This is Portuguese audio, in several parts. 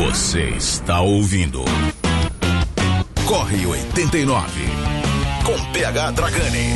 Você está ouvindo Corre 89 com PH Dragani.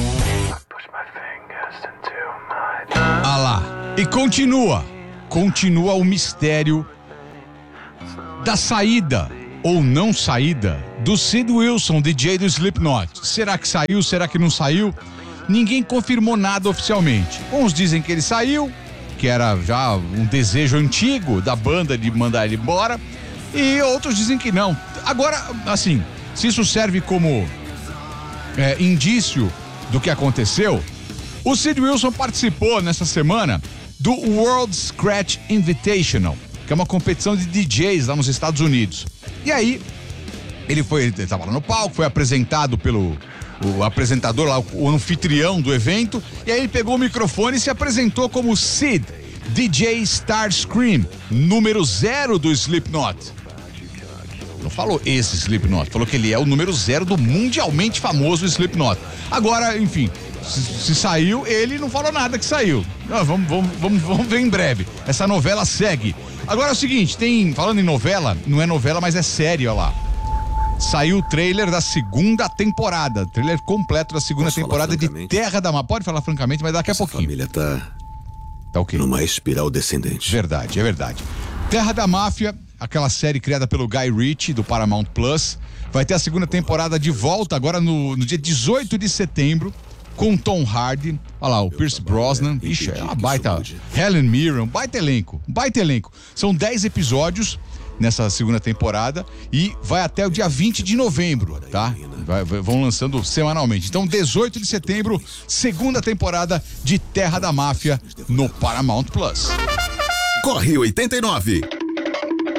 Ah lá, e continua o mistério da saída ou não saída do Sid Wilson, DJ do Slipknot. Será que saiu, será que não saiu? Ninguém confirmou nada oficialmente. Uns dizem que ele saiu, que era já um desejo antigo da banda de mandar ele embora, e outros dizem que não. Agora, assim, se isso serve como indício do que aconteceu, o Sid Wilson participou nessa semana do World Scratch Invitational, que é uma competição de DJs lá nos Estados Unidos. E aí, ele estava lá no palco, foi apresentado pelo o apresentador lá, o anfitrião do evento, e aí ele pegou o microfone e se apresentou como Sid, DJ Starscream, número 0 do Slipknot. Não falou esse Slipknot, falou que ele é o número 0 do mundialmente famoso Slipknot. Agora, enfim, se saiu, ele não falou nada que saiu. Vamos ver em breve. Essa novela segue. Agora é o seguinte, falando em novela, não é novela, mas é série, olha lá. Saiu o trailer da segunda temporada, trailer completo da segunda temporada de Terra da Máfia. Pode falar francamente, mas daqui a pouquinho. A família tá ok. Numa espiral descendente. Verdade, é verdade. Terra da Máfia, aquela série criada pelo Guy Ritchie, do Paramount Plus, vai ter a segunda temporada de volta agora no dia 18 de setembro, com Tom Hardy, olha lá, o Pierce Brosnan, ixi, é uma baita, Helen Mirren, baita elenco. São 10 episódios nessa segunda temporada e vai até o dia 20 de novembro, tá? Vão lançando semanalmente. Então, 18 de setembro, segunda temporada de Terra da Máfia no Paramount Plus. Corre 89.